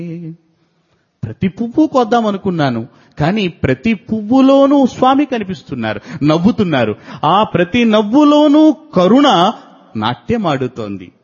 ప్రతి పువ్వు కొద్దామనుకున్నాను, కానీ ప్రతి పువ్వులోనూ స్వామి కనిపిస్తున్నారు, నవ్వుతున్నారు. ఆ ప్రతి నవ్వులోనూ కరుణ నాట్యమాడుతోంది.